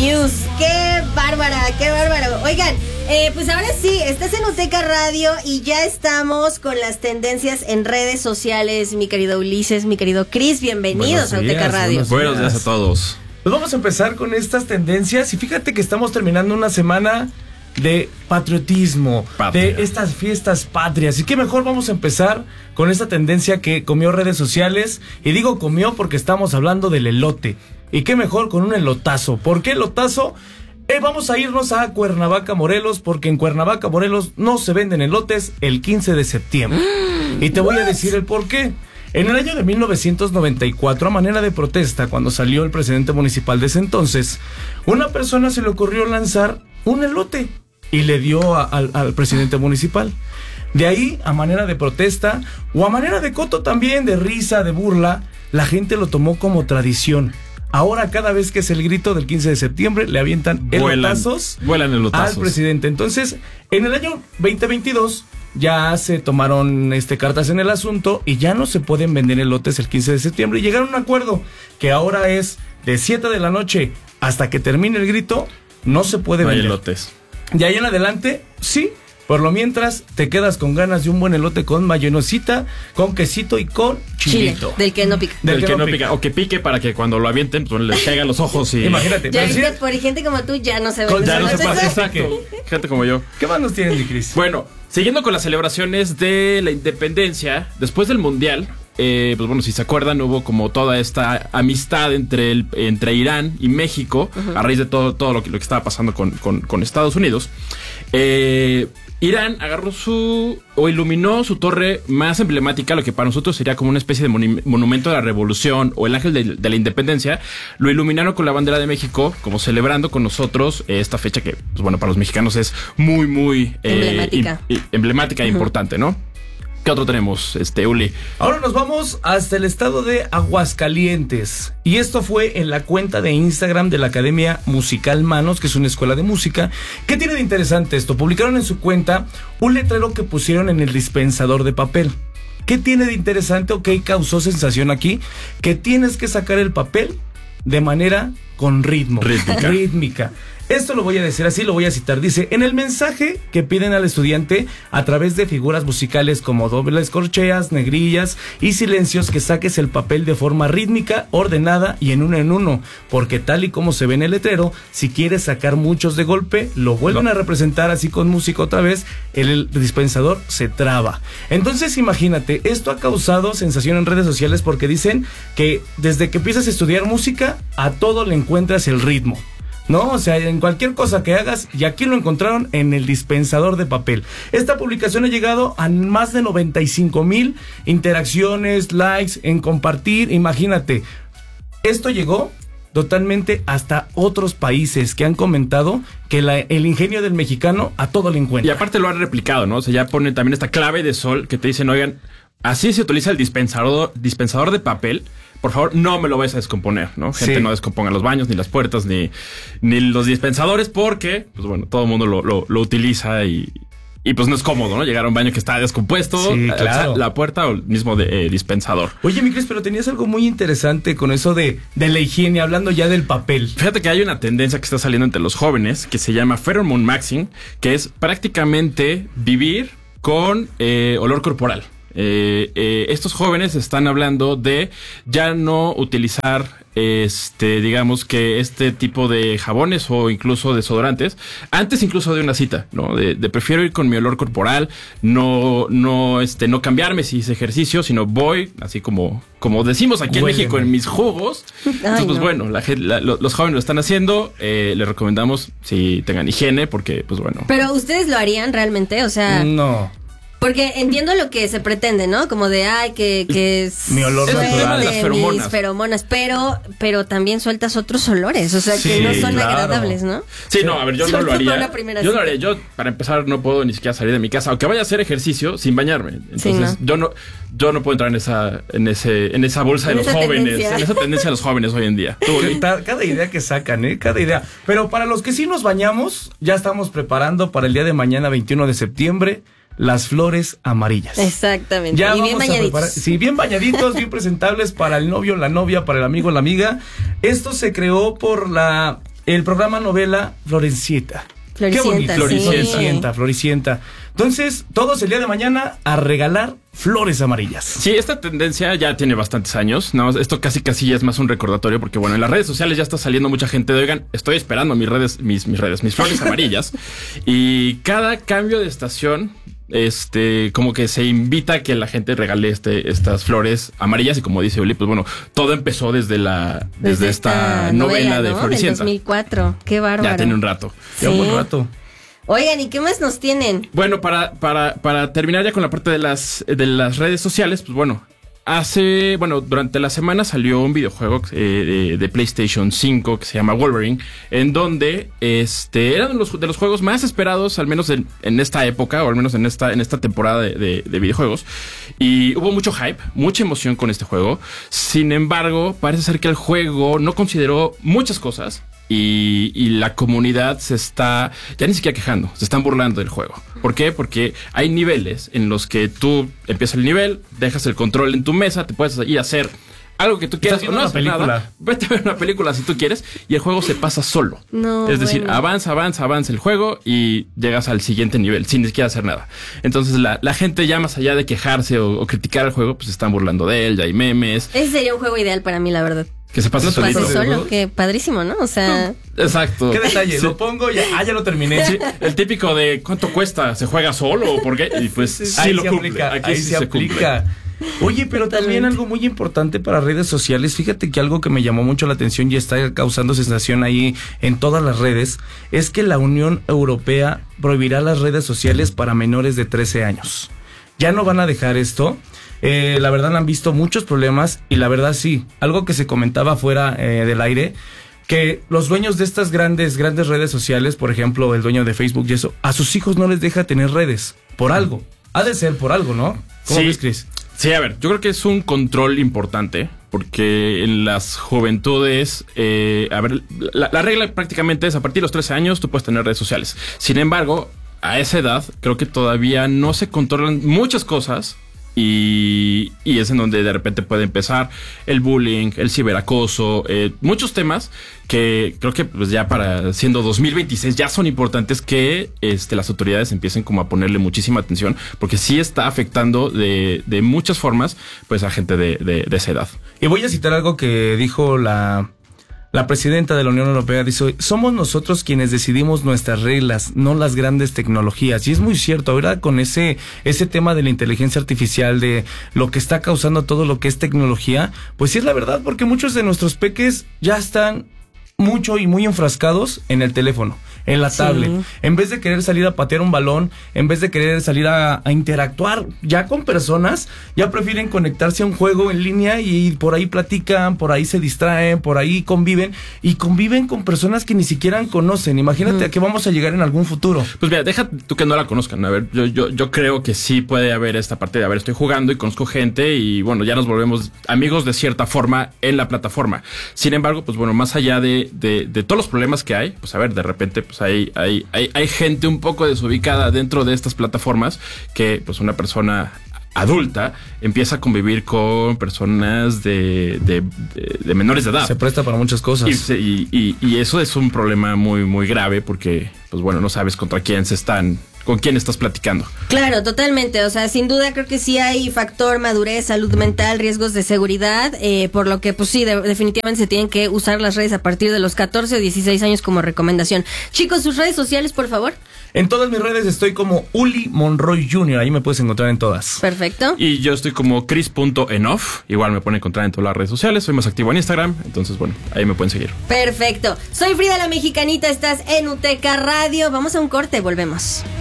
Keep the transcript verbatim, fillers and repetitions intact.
Muse. ¡Qué bárbara, qué bárbaro! Oigan, eh, pues ahora sí, estás en Uteca Radio y ya estamos con las tendencias en redes sociales, mi querido Ulises, mi querido Chris, bienvenidos a Uteca Radio. Buenos días a todos. Pues vamos a empezar con estas tendencias y fíjate que estamos terminando una semana de patriotismo, Patria. de estas fiestas patrias. Y qué mejor vamos a empezar con esta tendencia que comió redes sociales. Y digo comió porque estamos hablando del elote. Y qué mejor con un elotazo. ¿Por qué elotazo? Eh, vamos a irnos a Cuernavaca, Morelos, porque en Cuernavaca, Morelos no se venden elotes el quince de septiembre. Y te voy a decir el por qué. En el año de mil novecientos noventa y cuatro, a manera de protesta, cuando salió el presidente municipal de ese entonces, una persona se le ocurrió lanzar un elote y le dio a, al, al presidente municipal. De ahí, a manera de protesta, o a manera de coto también, de risa, de burla, la gente lo tomó como tradición. Ahora, cada vez que es el grito del quince de septiembre, le avientan elotazos, vuelan elotazos al presidente. Entonces, en el año veinte veintidós, ya se tomaron este, cartas en el asunto y ya no se pueden vender elotes el quince de septiembre. Y llegaron a un acuerdo que ahora es de siete de la noche hasta que termine el grito, no se puede no vender elotes. De ahí en adelante, sí. Por lo mientras, te quedas con ganas de un buen elote con mayonesita, con quesito y con chilito. Chile, del que no pica. Del, del que, que no pica. pica. O que pique para que cuando lo avienten, pues les caigan los ojos y... Imagínate. Ya pero gente, sí, por gente como tú ya no se ve. Ya no se pasa, exacto. Gente como yo. ¿Qué más nos tienen, Cris? Bueno, siguiendo con las celebraciones de la independencia, después del Mundial... Eh, pues bueno, si se acuerdan, hubo como toda esta amistad entre el, entre Irán y México, uh-huh. a raíz de todo, todo lo, que, lo que estaba pasando con, con, con Estados Unidos. Eh, Irán agarró su, o iluminó su torre más emblemática, lo que para nosotros sería como una especie de monu- monumento de la revolución o el ángel de, de la independencia. Lo iluminaron con la bandera de México, como celebrando con nosotros eh, esta fecha que, pues bueno, para los mexicanos es muy, muy eh, emblemática, y, y, emblemática uh-huh. e importante, ¿no? ¿Qué otro tenemos, este, Uli? Ahora nos vamos hasta el estado de Aguascalientes. Y esto fue en la cuenta de Instagram de la Academia Musical Manos, que es una escuela de música. ¿Qué tiene de interesante esto? Publicaron en su cuenta un letrero que pusieron en el dispensador de papel. ¿Qué tiene de interesante o qué causó sensación aquí? Que tienes que sacar el papel de manera con ritmo. Rítmica. Rítmica. Esto lo voy a decir así, lo voy a citar. Dice, en el mensaje que piden al estudiante a través de figuras musicales como dobles corcheas, negrillas y silencios, que saques el papel de forma rítmica, ordenada y en uno en uno. Porque tal y como se ve en el letrero, si quieres sacar muchos de golpe, lo vuelven no. a representar así con música otra vez, el, el dispensador se traba. Entonces imagínate, esto ha causado sensación en redes sociales porque dicen que desde que empiezas a estudiar música, a todo le encuentras el ritmo. No, o sea, en cualquier cosa que hagas, y aquí lo encontraron en el dispensador de papel. Esta publicación ha llegado a más de noventa y cinco mil interacciones, likes, en compartir. Imagínate, esto llegó totalmente hasta otros países que han comentado que la, el ingenio del mexicano a todo le encuentra. Y aparte lo han replicado, ¿no? O sea, ya ponen también esta clave de sol que te dicen, oigan, así se utiliza el dispensador, dispensador de papel. Por favor, no me lo vayas a descomponer, ¿no? Gente, sí. no descomponga los baños, ni las puertas, ni, ni los dispensadores, porque, pues bueno, todo el mundo lo, lo, lo utiliza y, y pues no es cómodo, ¿no? Llegar a un baño que está descompuesto, sí, claro. la puerta o el mismo de, eh, dispensador. Oye, mi Cris, pero tenías algo muy interesante con eso de, de la higiene, hablando ya del papel. Fíjate que hay una tendencia que está saliendo entre los jóvenes que se llama pheromone maxing, que es prácticamente vivir con eh, olor corporal. Eh, eh, estos jóvenes están hablando de ya no utilizar este, digamos que este tipo de jabones o incluso desodorantes antes incluso de una cita, ¿no? De, de prefiero ir con mi olor corporal, no, no, este, no cambiarme si hice ejercicio, sino voy así como, como decimos aquí Huéleme. en México, en mis jugos. Ay, Entonces, pues no. bueno, la, la, los jóvenes lo están haciendo, eh, les recomendamos si tengan higiene, porque, pues bueno. Pero ustedes lo harían realmente, o sea. No. Porque entiendo lo que se pretende, ¿no? Como de, ay, que, que es... Mi olor natural. De las feromonas. Mis feromonas, pero, pero también sueltas otros olores, o sea, sí, que no son claro. agradables, ¿no? Sí, no, a ver, yo no lo haría. Yo no lo haría. Yo, para empezar, no puedo ni siquiera salir de mi casa, aunque vaya a hacer ejercicio sin bañarme. Entonces, sí, no. yo no yo no puedo entrar en esa en ese en esa bolsa en de los jóvenes, tendencia. en esa tendencia de los jóvenes hoy en día. Cada, cada idea que sacan, ¿eh? Cada idea. Pero para los que sí nos bañamos, ya estamos preparando para el día de mañana, veintiuno de septiembre, las flores amarillas. Exactamente. Ya y bien bañaditos. Sí, bien bañaditos, bien presentables para el novio, la novia, para el amigo, la amiga. Esto se creó por la el programa novela Floricienta. Floricienta, Qué bonito, sí. Floricienta, Floricienta. Entonces, todos el día de mañana a regalar flores amarillas. Sí, esta tendencia ya tiene bastantes años. No, esto casi casi ya es más un recordatorio porque, bueno, en las redes sociales ya está saliendo mucha gente de, oigan, estoy esperando mis redes, mis, mis redes, mis flores amarillas. Y cada cambio de estación, este, como que se invita a que la gente regale este, estas flores amarillas. Y como dice Uli, pues bueno, todo empezó desde la, desde, desde esta, esta novela, novela de ¿no? Floricienta. Del dos mil cuatro, qué bárbaro. Ya tiene un rato. Sí. Ya un buen rato. Oigan, ¿y qué más nos tienen? Bueno, para, para, para terminar ya con la parte de las, de las redes sociales, pues bueno, hace, bueno, durante la semana salió un videojuego eh, de, de PlayStation cinco que se llama Wolverine, en donde este era de los, de los juegos más esperados, al menos en, en esta época, o al menos en esta, en esta temporada de, de, de videojuegos. Y hubo mucho hype, mucha emoción con este juego. Sin embargo, parece ser que el juego no consideró muchas cosas. Y, y la comunidad se está ya ni siquiera quejando, se están burlando del juego. ¿Por qué? Porque hay niveles en los que tú empiezas el nivel, dejas el control en tu mesa, te puedes ir a hacer algo que tú quieras. O no, una película. Nada, vete a ver una película si tú quieres y el juego se pasa solo. No, es decir, bueno. avanza, avanza, avanza el juego y llegas al siguiente nivel sin ni siquiera hacer nada. Entonces la, la gente ya más allá de quejarse o, o criticar el juego, pues se están burlando de él, ya hay memes. Ese sería un juego ideal para mí, la verdad. Que se pase ¿No te solito. Pase ¿Seguro? solo, que padrísimo, ¿no? O sea... Exacto. ¿Qué detalle? Sí. Lo pongo y ya, ah, ya lo terminé. Sí, el típico de ¿cuánto cuesta? ¿Se juega solo o por qué? Y pues sí, ahí lo se cumple. aplica, Aquí ahí sí se, se aplica. Oye, pero también algo muy importante para redes sociales, fíjate que algo que me llamó mucho la atención y está causando sensación ahí en todas las redes, es que la Unión Europea prohibirá las redes sociales para menores de trece años. Ya no van a dejar esto. Eh, la verdad han visto muchos problemas y la verdad sí, algo que se comentaba fuera eh, del aire, que los dueños de estas grandes, grandes redes sociales, por ejemplo, el dueño de Facebook y eso, a sus hijos no les deja tener redes, por algo. Ha de ser por algo, ¿no? ¿Cómo Sí. ves, Chris? Sí, a ver, yo creo que es un control importante porque en las juventudes, eh, a ver, la, la regla prácticamente es a partir de los trece años tú puedes tener redes sociales. Sin embargo, a esa edad creo que todavía no se controlan muchas cosas. Y, y es en donde de repente puede empezar el bullying, el ciberacoso, eh, muchos temas que creo que pues ya para siendo dos mil veintiséis ya son importantes que este, las autoridades empiecen como a ponerle muchísima atención porque sí está afectando de, de muchas formas pues a gente de, de, de esa edad. Y voy a citar algo que dijo la... La presidenta de la Unión Europea dice, somos nosotros quienes decidimos nuestras reglas, no las grandes tecnologías. Y es muy cierto, ahora con ese, ese tema de la inteligencia artificial, de lo que está causando todo lo que es tecnología, pues sí es la verdad, porque muchos de nuestros peques ya están mucho y muy enfrascados en el teléfono, en la Sí. tablet. En vez de querer salir a patear un balón, en vez de querer salir a, a interactuar ya con personas, ya prefieren conectarse a un juego en línea y por ahí platican, por ahí se distraen, por ahí conviven y conviven con personas que ni siquiera conocen. Imagínate Mm. a qué vamos a llegar en algún futuro. Pues mira, deja tú que no la conozcan. A ver, yo, yo, yo creo que sí puede haber esta parte de, a ver, estoy jugando y conozco gente y bueno, ya nos volvemos amigos de cierta forma en la plataforma. Sin embargo, pues bueno, más allá de, de, de todos los problemas que hay, pues a ver, de repente pues hay, hay, hay, hay gente un poco desubicada dentro de estas plataformas que pues una persona adulta empieza a convivir con personas de, de, de, de menores de edad. Se presta para muchas cosas. Y, se- y, y, y eso es un problema muy, muy grave porque, pues bueno, no sabes contra quién se están, con quién estás platicando. Claro, totalmente. O sea, sin duda creo que sí hay factor madurez, salud mental, riesgos de seguridad, eh, por lo que pues sí, de- definitivamente se tienen que usar las redes a partir de los catorce o dieciséis años como recomendación. Chicos, sus redes sociales, por favor. En todas mis redes estoy como Uli Monroy junior Ahí me puedes encontrar en todas. Perfecto. Y yo estoy como chris punto enough. Igual me pueden encontrar en todas las redes sociales. Soy más activo en Instagram. Entonces, bueno, ahí me pueden seguir. Perfecto. Soy Frida la Mexicanita, estás en Uteca Radio. Vamos a un corte, volvemos.